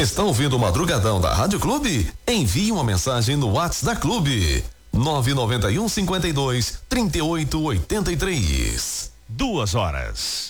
Está ouvindo o Madrugadão da Rádio Clube? Envie uma mensagem no WhatsApp da Clube. 991 52 38 83. 2 horas.